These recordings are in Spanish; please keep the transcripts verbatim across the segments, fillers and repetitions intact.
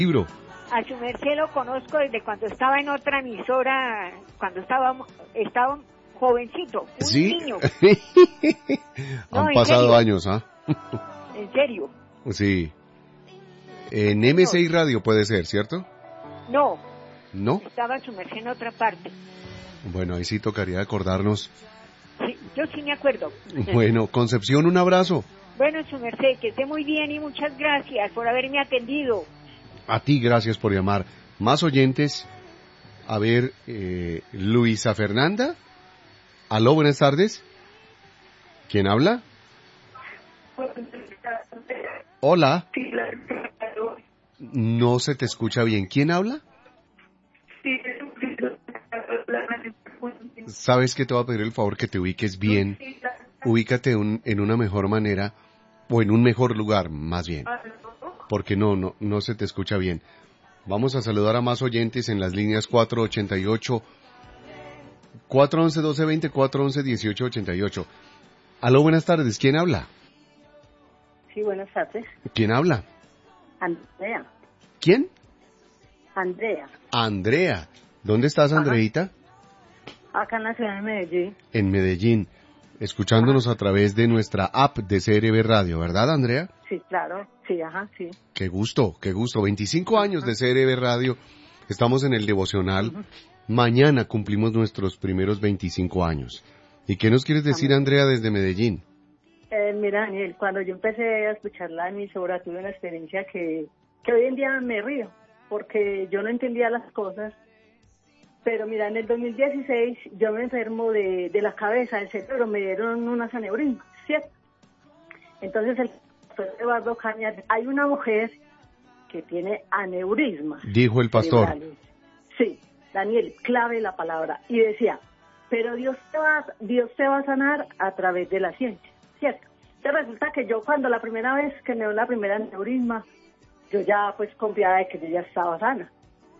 libro. A su merced lo conozco desde cuando estaba en otra emisora, cuando estaba, estaba jovencito, un ¿Sí? niño. Han No, pasado serio. años, ¿ah? En serio. Sí. En M seis Radio puede ser, ¿cierto? No, ¿No? estaba a su merced en otra parte. Bueno, ahí sí tocaría acordarnos. Sí, yo sí me acuerdo. Bueno, Concepción, un abrazo. Bueno, su merced, que esté muy bien y muchas gracias por haberme atendido. A ti, gracias por llamar. Más oyentes. A ver, eh, Luisa Fernanda. Aló, buenas tardes. ¿Quién habla? Hola. No se te escucha bien. ¿Quién habla? ¿Sabes que te voy a pedir el favor que te ubiques bien? Ubícate un, en una mejor manera o en un mejor lugar, más bien. Porque no, no, no se te escucha bien. Vamos a saludar a más oyentes en las líneas cuatro ochenta y ocho, cuatro once, doce veinte, cuatro once, dieciocho ochenta y ocho. Aló, buenas tardes. ¿Quién habla? Sí, buenas tardes. ¿Quién habla? Andrea. ¿Quién? Andrea. Andrea. ¿Dónde estás, Andreita? Acá en la ciudad de Medellín. En Medellín. Escuchándonos a través de nuestra app de C R B Radio, ¿verdad, Andrea? Sí, claro. Sí, ajá, sí. Qué gusto, qué gusto. veinticinco años de C R B Radio. Estamos en el devocional. Uh-huh. Mañana cumplimos nuestros primeros veinticinco años. ¿Y qué nos quieres decir, Andrea, desde Medellín? Eh, mira, Daniel, cuando yo empecé a escuchar la emisora, tuve una experiencia que, que hoy en día me río, porque yo no entendía las cosas. Pero mira, en el dos mil dieciséis yo me enfermo de, de la cabeza, del cerebro, me dieron unas aneurismas, ¿cierto? Entonces el pastor Eduardo Cañas, hay una mujer que tiene aneurismas. Dijo el pastor. Cerebrales. Sí, Daniel, clave la palabra. Y decía, pero Dios te va, Dios te va a sanar a través de la ciencia, ¿cierto? Entonces resulta que yo cuando la primera vez que me dio la primera aneurisma, yo ya pues confiaba de que yo ya estaba sana.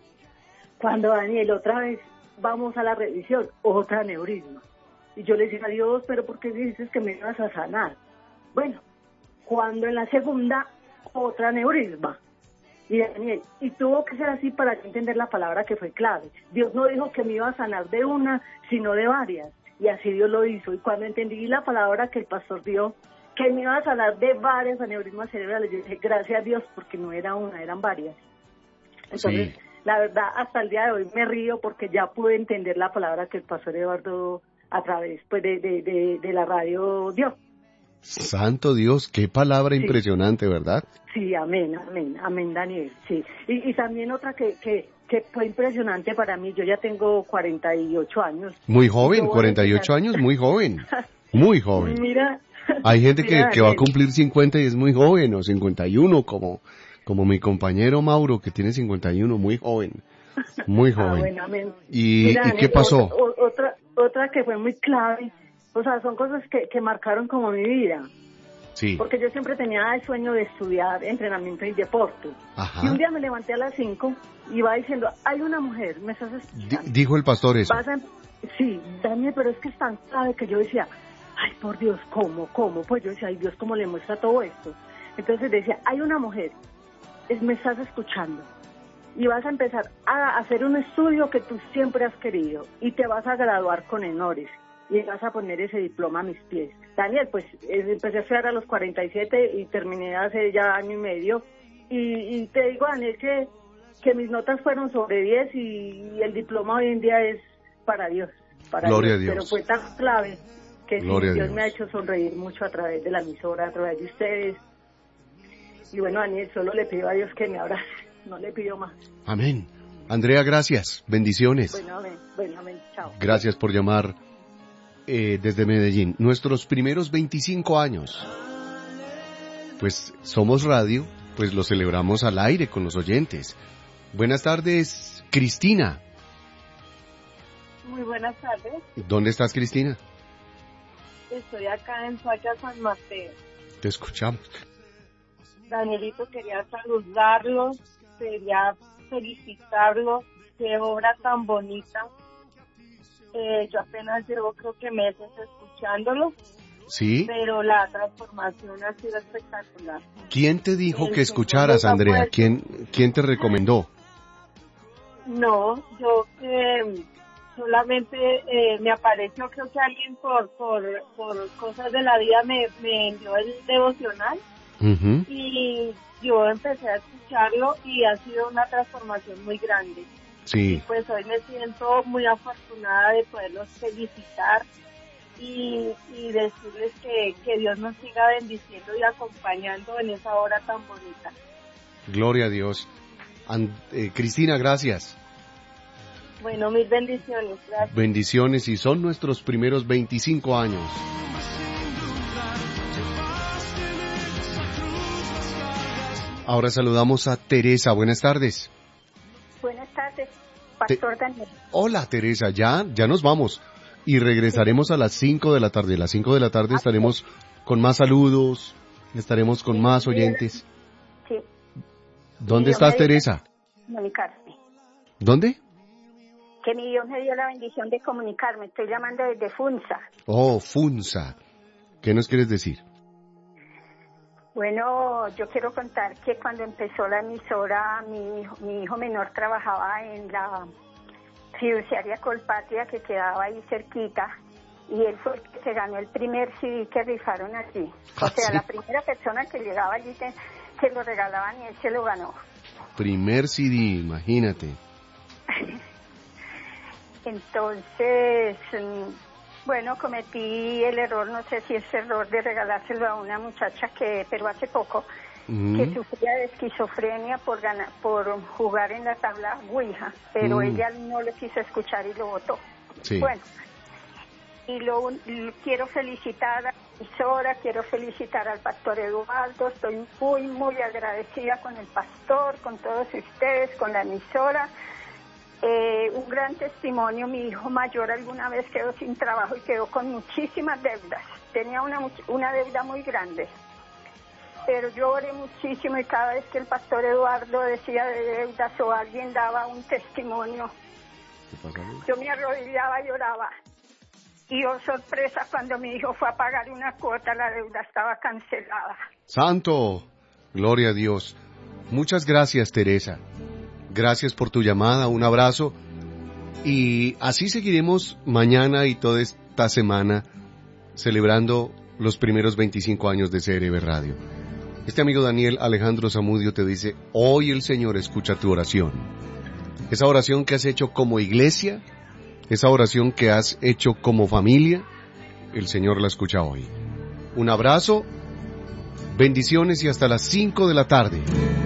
Cuando Daniel, otra vez, vamos a la revisión, otra aneurisma. Y yo le decía a Dios, pero ¿por qué dices que me ibas a sanar? Bueno, cuando en la segunda, otra aneurisma. Y Daniel, y tuvo que ser así para entender la palabra que fue clave. Dios no dijo que me iba a sanar de una, sino de varias. Y así Dios lo hizo. Y cuando entendí la palabra que el pastor dio, que me iba a sanar de varias aneurismas cerebrales, yo dije, gracias a Dios, porque no era una, eran varias. Entonces, sí. La verdad, hasta el día de hoy me río porque ya pude entender la palabra que el pastor Eduardo a través pues, de, de, de, de la radio dio. Santo Dios, qué palabra sí. Impresionante, ¿verdad? Sí, amén, amén, amén, Daniel, sí. Y, y también otra que, que, que fue impresionante para mí, yo ya tengo cuarenta y ocho años. Muy joven, cuarenta y ocho años, muy joven, muy joven. Mira. Hay gente mira, que, que va a cumplir cincuenta y es muy joven, o cincuenta y uno, como... Como mi compañero Mauro, que tiene cincuenta y uno, muy joven, muy joven. Ah, bueno, amén. ¿Y, Mira, ¿y qué pasó? Otra, otra, otra que fue muy clave, o sea, son cosas que, que marcaron como mi vida. Sí. Porque yo siempre tenía el sueño de estudiar entrenamiento y deporte. Ajá. Y un día me levanté a las cinco y iba diciendo, hay una mujer, ¿me estás escuchando? D- dijo el pastor eso. Vas a... Sí, Daniel, pero es que es tan clave que yo decía, ay, por Dios, ¿cómo, cómo? Pues yo decía, ay, Dios, ¿cómo le muestra todo esto? Entonces decía, hay una mujer, es, me estás escuchando y vas a empezar a hacer un estudio que tú siempre has querido y te vas a graduar con honores y vas a poner ese diploma a mis pies. Daniel, pues empecé a estudiar a los cuarenta y siete y terminé hace ya año y medio y, y te digo, Daniel, que, que mis notas fueron sobre diez y el diploma hoy en día es para Dios, para Gloria Dios. a Dios. Pero fue tan clave que sí, Dios, Dios me ha hecho sonreír mucho a través de la emisora, a través de ustedes. Y bueno, Daniel, solo le pido a Dios que me abrace, no le pido más. Amén. Andrea, gracias. Bendiciones. Bueno, amén. Bueno, amén. Chao. Gracias por llamar eh, desde Medellín. Nuestros primeros veinticinco años. Pues somos radio, pues lo celebramos al aire con los oyentes. Buenas tardes, Cristina. Muy buenas tardes. ¿Dónde estás, Cristina? Estoy acá en Soacha, San Mateo. Te escuchamos. Danielito, quería saludarlos, quería felicitarlos, qué obra tan bonita. Eh, yo apenas llevo creo que meses escuchándolo ¿Sí? Pero la transformación ha sido espectacular. ¿Quién te dijo El que escucharas, Señor nos ha Andrea? puesto- ¿Quién, quién te recomendó? No, yo que solamente eh, me apareció, creo que alguien por por, por cosas de la vida me, me envió el devocional Ujú. y yo empecé a escucharlo y ha sido una transformación muy grande. Sí, Pues hoy me siento muy afortunada de poderlos felicitar y, y decirles que, que Dios nos siga bendiciendo y acompañando en esa hora tan bonita. gloria a Dios. An- eh, Cristina, gracias. Bueno, mil bendiciones. Gracias. Bendiciones y son nuestros primeros veinticinco años. Ahora saludamos a Teresa. Buenas tardes. Buenas tardes, Pastor Daniel. Hola, Teresa. Ya, ya nos vamos. Y regresaremos a las cinco de la tarde. A las cinco de la tarde estaremos con más saludos, estaremos con más oyentes. Sí, ¿Dónde Dios estás, me dio- Teresa? comunicarme. ¿Dónde? Que mi Dios me dio la bendición de comunicarme. Estoy llamando desde Funza. Oh, Funza. ¿Qué nos quieres decir? Bueno, yo quiero contar que cuando empezó la emisora, mi hijo, mi hijo menor trabajaba en la fiduciaria Colpatria, que quedaba ahí cerquita, y él fue el que se ganó el primer C D que rifaron allí. O Ah, sea, ¿sí? la primera persona que llegaba allí que, que lo regalaban y él se lo ganó. Primer C D, imagínate. Entonces, mm, bueno, cometí el error, no sé si es error de regalárselo a una muchacha que, pero hace poco, Mm, que sufría de esquizofrenia por ganar, por jugar en la tabla Ouija, pero Mm. ella no lo quiso escuchar y lo votó. sí. Bueno, y lo, lo- quiero felicitar a la emisora, quiero felicitar al pastor Eduardo, estoy muy, muy agradecida con el pastor, con todos ustedes, con la emisora. Eh, un gran testimonio, mi hijo mayor alguna vez quedó sin trabajo y quedó con muchísimas deudas, tenía una, much- una deuda muy grande, pero yo oré muchísimo y cada vez que el pastor Eduardo decía de deudas o alguien daba un testimonio, ¿Qué pasa, Luis? yo me arrodillaba y lloraba. Y oh sorpresa, cuando mi hijo fue a pagar una cuota, la deuda estaba cancelada. Santo, gloria a Dios. Muchas gracias, Teresa. Gracias por tu llamada, un abrazo. Y así seguiremos mañana y toda esta semana celebrando los primeros veinticinco años de C R B Radio. Este amigo Daniel Alejandro Zamudio te dice, hoy el Señor escucha tu oración. Esa oración que has hecho como iglesia, esa oración que has hecho como familia, el Señor la escucha hoy. Un abrazo, bendiciones y hasta las cinco de la tarde.